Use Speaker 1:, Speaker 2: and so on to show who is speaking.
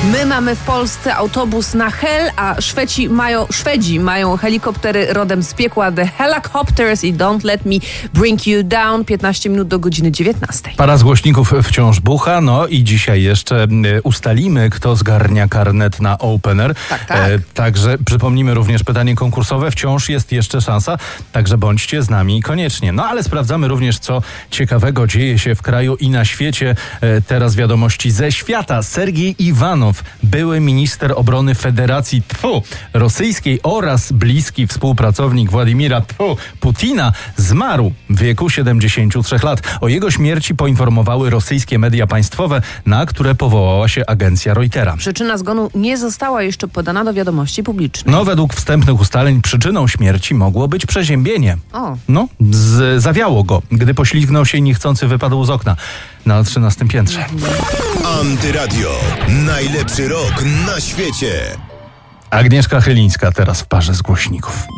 Speaker 1: My mamy w Polsce autobus na hel, a Szwedzi mają helikoptery rodem z piekła. The Helicopters i Don't Let Me Bring You Down. 15 minut do godziny 19.
Speaker 2: Para z głośników wciąż bucha, no i dzisiaj jeszcze ustalimy, kto zgarnia karnet na Opener.
Speaker 1: Tak.
Speaker 2: Także przypomnimy również pytanie konkursowe. Wciąż jest jeszcze szansa, także bądźcie z nami koniecznie. No ale sprawdzamy również, co ciekawego dzieje się w kraju i na świecie. Teraz wiadomości ze świata. Sergiej Iwanow, były minister obrony Federacji Rosyjskiej oraz bliski współpracownik Władimira Putina, zmarł w wieku 73 lat. O jego śmierci poinformowały rosyjskie media państwowe, na które powołała się agencja Reutera.
Speaker 1: Przyczyna zgonu nie została jeszcze podana do wiadomości publicznej.
Speaker 2: No, według wstępnych ustaleń przyczyną śmierci mogło być przeziębienie. Zawiało go, gdy poślizgnął się i niechcący wypadł z okna na 13. piętrze.
Speaker 3: Antyradio. Najlepszy rok na świecie.
Speaker 2: Agnieszka Chylińska teraz w parze z głośników.